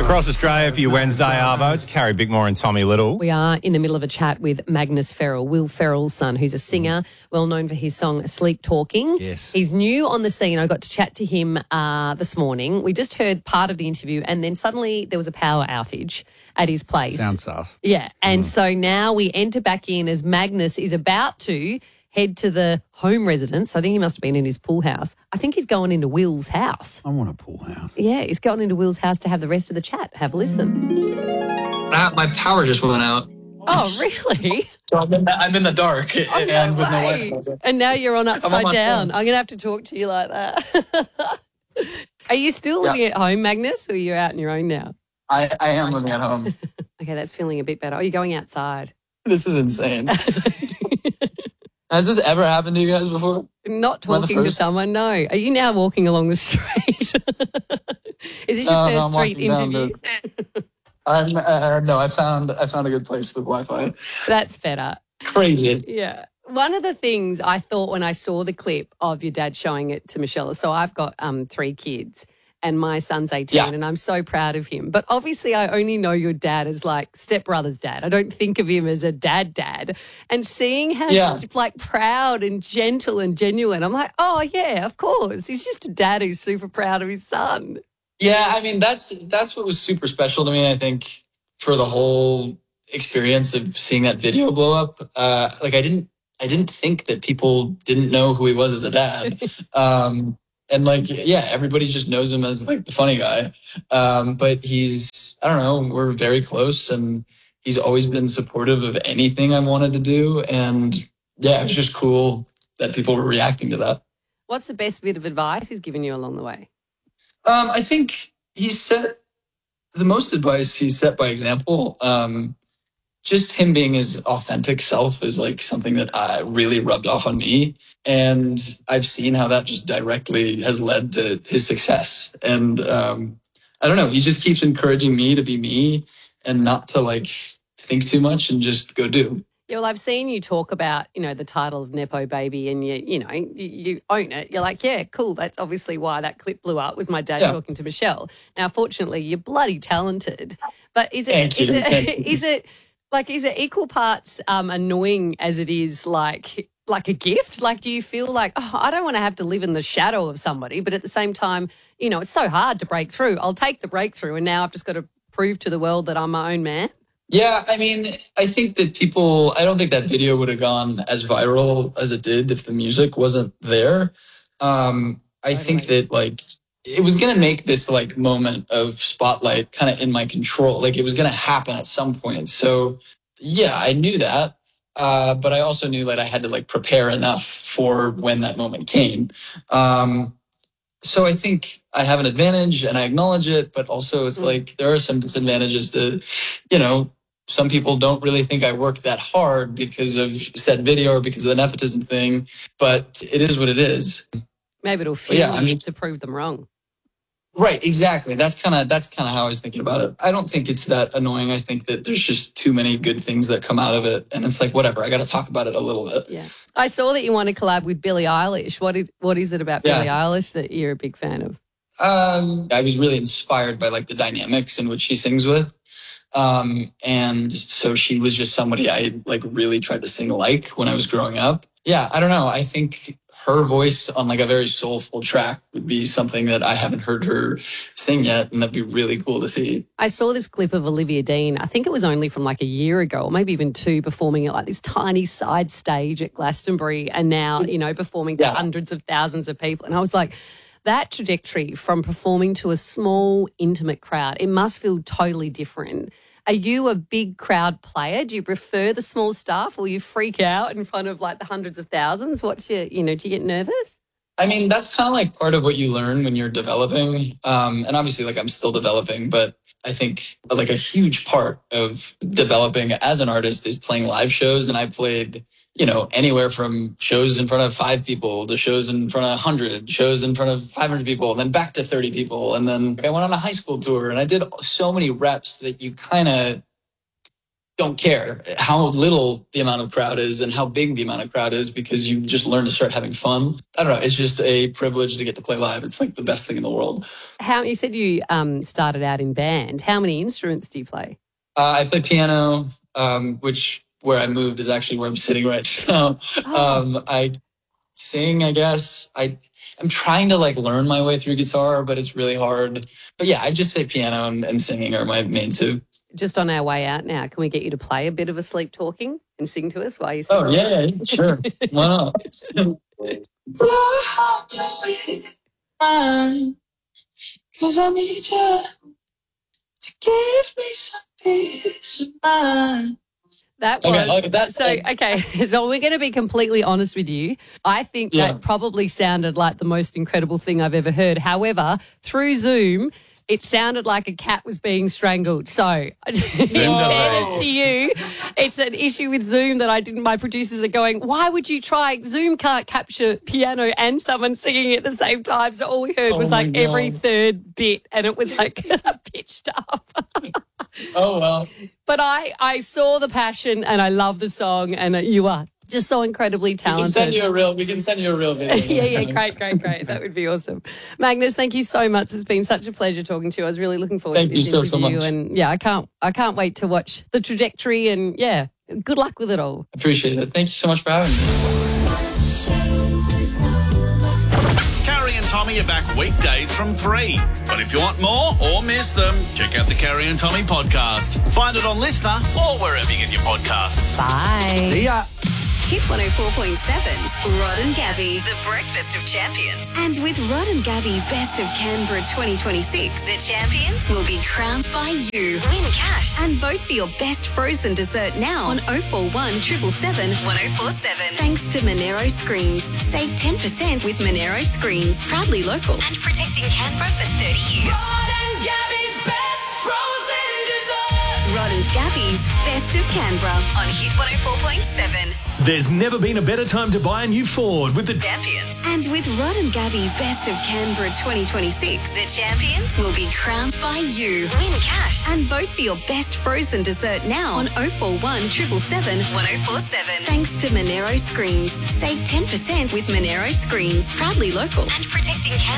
Across Australia for your Wednesday Arvos, Carrie Bickmore and Tommy Little. We are in the middle of a chat with Magnus Ferrell, Will Ferrell's son, who's a singer, well known for his song Sleep Talking. Yes. He's new on the scene. I got to chat to him this morning. We just heard part of the interview and then suddenly there was a power outage at his place. Sounds sus. Yeah. And so now we enter back in as Magnus is about to head to the home residence. I think he must have been in his pool house. I think he's going into Will's house. I want a pool house. Yeah, he's going into Will's house to have the rest of the chat. Have a listen. My power just went out. Oh, really? So I'm in the dark Oh, and no with no way. Wi-Fi. And now you're on upside my down. phone. I'm going to have to talk to you like that. Are you still living at home, Magnus, or you're out on your own now? I am living at home. Okay, that's feeling a bit better. Oh, you're going outside. This is insane. Has this ever happened to you guys before? Not Am I the talking to first? someone, no. Are you now walking along the street? Is this your No, first I'm street walking down interview? I found a good place with Wi-Fi. That's better. Crazy. Yeah. One of the things I thought when I saw the clip of your dad showing it to Michelle, so I've got 3 kids and my son's 18 and I'm so proud of him. But obviously I only know your dad as like stepbrother's dad. I don't think of him as a dad. And seeing how he's like proud and gentle and genuine, I'm like, oh yeah, of course. He's just a dad who's super proud of his son. Yeah, I mean that's what was super special to me. I think for the whole experience of seeing that video blow up, like I didn't think that people didn't know who he was as a dad. And like, yeah, everybody just knows him as like the funny guy. But I don't know, we're very close and he's always been supportive of anything I wanted to do. And yeah, it was just cool that people were reacting to that. What's the best bit of advice he's given you along the way? I think the most advice he's set by example. Just him being his authentic self is like something that really rubbed off on me. And I've seen how that just directly has led to his success. And I don't know, he just keeps encouraging me to be me and not to like think too much and just go do. Yeah, well, I've seen you talk about, the title of Nepo Baby and you own it. You're like, yeah, cool. That's obviously why that clip blew up was my dad talking to Michelle. Now, fortunately, you're bloody talented. But is it equal parts annoying as it is like a gift? Like, do you feel like, I don't want to have to live in the shadow of somebody, but at the same time, it's so hard to break through. I'll take the breakthrough and now I've just got to prove to the world that I'm my own man. Yeah, I mean, I think that I don't think that video would have gone as viral as it did if the music wasn't there. I think that like it was going to make this like moment of spotlight kind of in my control. Like it was going to happen at some point. So yeah, I knew that. But I also knew that I had to like prepare enough for when that moment came. So I think I have an advantage and I acknowledge it, but also it's like there are some disadvantages to, some people don't really think I work that hard because of said video or because of the nepotism thing, but it is what it is. Maybe it'll fuel you to prove them wrong. Right, exactly. That's kind of how I was thinking about it. I don't think it's that annoying. I think that there's just too many good things that come out of it. And it's like, whatever, I got to talk about it a little bit. Yeah. I saw that you want to collab with Billie Eilish. What is it about Billie Eilish that you're a big fan of? I was really inspired by like the dynamics in which she sings with. And so she was just somebody I like really tried to sing like when I was growing up. Yeah, I don't know. I think her voice on like a very soulful track would be something that I haven't heard her sing yet, and that'd be really cool to see. I saw this clip of Olivia Dean. I think it was only from like a year ago or maybe even 2, performing at like this tiny side stage at Glastonbury and now, performing to hundreds of thousands of people. And I was like, that trajectory from performing to a small, intimate crowd, it must feel totally different. Are you a big crowd player? Do you prefer the small stuff or you freak out in front of like the hundreds of thousands? Do you get nervous? I mean, that's kind of like part of what you learn when you're developing. And obviously like I'm still developing, but I think like a huge part of developing as an artist is playing live shows. And I played, anywhere from shows in front of 5 people to shows in front of 100, shows in front of 500 people, and then back to 30 people. And then I went on a high school tour and I did so many reps that you kind of don't care how little the amount of crowd is and how big the amount of crowd is, because you just learn to start having fun. I don't know. It's just a privilege to get to play live. It's like the best thing in the world. You said you started out in band. How many instruments do you play? I play piano, which where I moved is actually where I'm sitting right now. I sing, I guess. I'm trying to like learn my way through guitar, but it's really hard. But yeah, I just say piano and singing are my main two. Just on our way out now, can we get you to play a bit of a Sleep Talking and sing to us while you sing? Oh, yeah, sure. Why not? Because I need you to give me some peace of mind. That was So we're going to be completely honest with you. I think that probably sounded like the most incredible thing I've ever heard. However, through Zoom, it sounded like a cat was being strangled. So, in fairness to you, it's an issue with Zoom that my producers are going, why would you try? Zoom can't capture piano and someone singing at the same time. So all we heard was like every third bit, and it was like pitched up. Oh, well. But I saw the passion and I love the song, and you are just so incredibly talented. We can send you a real video. yeah, great. That would be awesome. Magnus, thank you so much. It's been such a pleasure talking to you. I was really looking forward to this interview. So much. And yeah, I can't wait to watch the trajectory, and yeah, good luck with it all. Appreciate it. Thank you so much for having me. Carrie and Tommy are back weekdays from 3. But if you want more or miss them, check out the Carrie and Tommy podcast. Find it on Listener or wherever you get your podcasts. Bye. See ya. Hit 104.7's Rod and Gabby, the breakfast of champions. And with Rod and Gabby's Best of Canberra 2026, the champions will be crowned by you. Win cash and vote for your best frozen dessert now on 041 777 1047. Thanks to Monero Screens. Save 10% with Monero Screens. Proudly local and protecting Canberra for 30 years. Rod and Gabby's best frozen dessert. Rod and Gabby's Best of Canberra on Hit 104.7. There's never been a better time to buy a new Ford with the champions. And with Rod and Gabby's Best of Canberra 2026, the champions will be crowned by you. Win cash and vote for your best frozen dessert now on 041 777 1047. Thanks to Monero Screens. Save 10% with Monero Screens. Proudly local and protecting Canberra